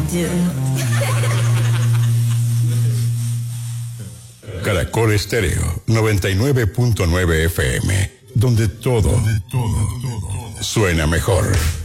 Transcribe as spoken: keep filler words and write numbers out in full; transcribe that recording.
do. Caracol Estéreo noventa y nueve punto nueve F M, donde todo, donde todo, todo suena mejor.